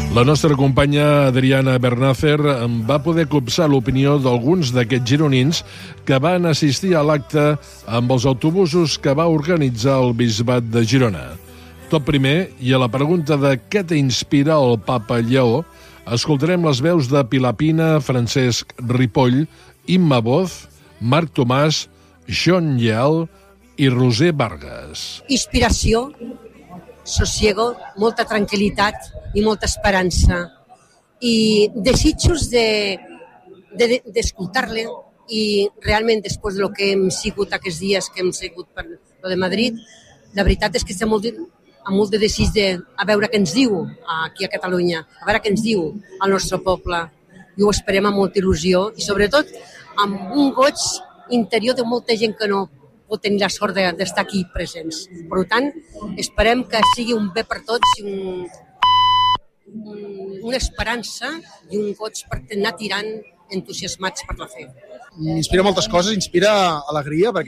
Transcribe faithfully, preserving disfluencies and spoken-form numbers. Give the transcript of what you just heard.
La nostra companya Adriana Bernácer va poder copsar l'opinió d'alguns d'aquests gironins que van assistir a l'acte amb els autobusos que va organitzar el Bisbat de Girona. Tot primer, i a la pregunta de què t'inspira el Papa Lleó, escoltarem les veus de Pilar Pina, Francesc Ripoll, Imma Boz, Marc Tomàs, John Lleal i Roser Vargas. Inspiració, sosiego, molta tranquil·litat i molta esperança. I desitjos de, de, d'escoltar-le i realment després del que hem sigut aquests dies que hem sigut per lo de Madrid, la veritat és que estem molt, amb molt de desig de a veure què ens diu aquí a Catalunya, a veure què ens diu al nostre poble. I ho esperem amb molta il·lusió i sobretot amb un goig interior de molta gent que no pot tenir la sort d'estar aquí presents. Per tant, esperem que sigui un bé per tots, un, un, una esperança i un goig per anar tirant entusiasmats per la fe. M'inspira moltes coses, inspira alegria, perquè